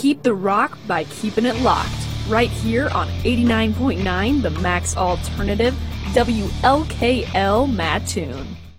Keep the rock by keeping it locked. Right here on 89.9, the Max Alternative, WLKL Mattoon.